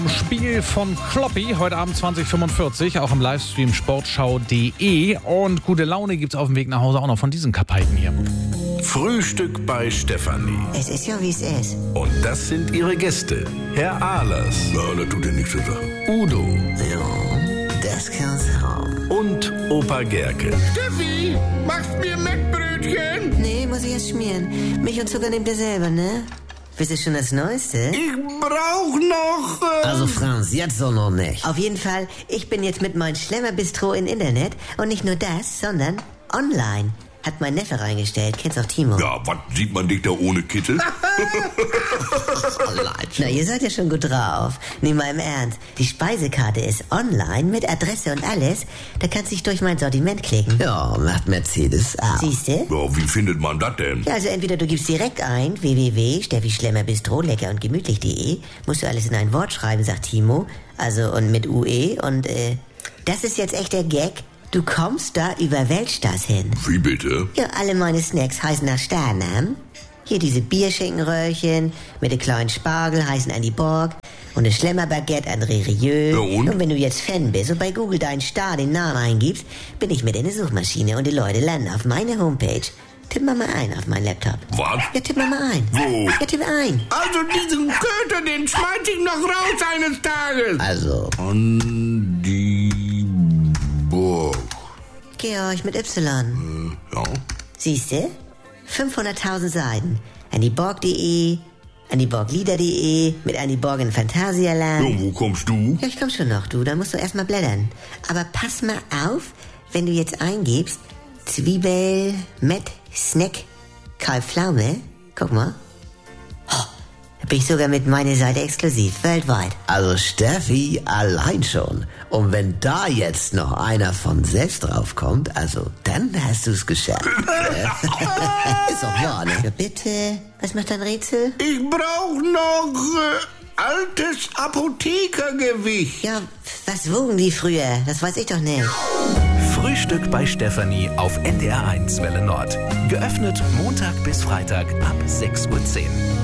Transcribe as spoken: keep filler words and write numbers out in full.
Spiel von Kloppi, heute Abend zwanzig Uhr fünfundvierzig, auch im Livestream sportschau punkt de. Und gute Laune gibt's auf dem Weg nach Hause auch noch von diesen Kapaiken hier. Frühstück bei Stefanie. Es ist ja, wie es ist. Und das sind ihre Gäste. Herr Ahlers. Ja, das tut dir nichts zu sagen. Udo. Ja, das kann's haben. Und Opa Gerke. Steffi, machst mir Mettbrötchen? Nee, muss ich erst schmieren. Milch und Zucker nehmt ihr selber, ne? Wisst ihr schon das Neueste? Ich brauch noch... Äh Also Franz, jetzt so noch nicht. Auf jeden Fall, ich bin jetzt mit meinem Schlemmerbistro im Internet. Und nicht nur das, sondern online. Hat mein Neffe reingestellt. Kennst auch Timo. Ja, was sieht man dich da ohne Kittel? Na, ihr seid ja schon gut drauf. Nee, mal im Ernst. Die Speisekarte ist online mit Adresse und alles. Da kannst du dich durch mein Sortiment klicken. Ja, macht Mercedes auch. Siehste? Ja, wie findet man das denn? Ja, also entweder du gibst direkt ein w w w punkt steffi schlemmer bistro lecker und gemütlich punkt de. Musst du alles in ein Wort schreiben, sagt Timo. Also und mit U E und äh, das ist jetzt echt der Gag. Du kommst da über Weltstars hin. Wie bitte? Ja, alle meine Snacks heißen nach Sternnamen. Hier diese Bierschinkenröhrchen mit dem kleinen Spargel heißen Andy Borg und das Schlemmerbaguette André Rieu. Ja, und? Und wenn du jetzt Fan bist und bei Google deinen Star den Namen eingibst, bin ich mit in der Suchmaschine und die Leute landen auf meine Homepage. Tipp mal mal ein auf meinen Laptop. Was? Ja, tipp mal mal ein. Wo? Ja, tipp ein. Also diesen Köter, den schmeiß ich noch raus eines Tages. Also, Andi Borg. Georg mit Y. Äh, ja. Siehste? fünfhunderttausend Seiten. andyborg punkt de, andyborglieder punkt de, mit Andy Borg in Phantasialand. Ja, wo kommst du? Ja, ich komm schon noch, du. Da musst du erstmal blättern. Aber pass mal auf, wenn du jetzt eingibst, Zwiebel, Met, Snack, Karl Pflaume. Guck mal. Oh, da bin ich sogar mit meiner Seite exklusiv, weltweit. also Steffi allein schon. Und wenn da jetzt noch einer von selbst draufkommt, also dann hast du's geschafft. Ist doch wahr, ne? Ja, bitte. Was macht dein Rätsel? Ich brauch noch äh, altes Apothekergewicht. Ja, was wogen die früher? Das weiß ich doch nicht. Frühstück bei Stefanie auf N D R eins Welle Nord. Geöffnet Montag bis Freitag ab sechs Uhr zehn.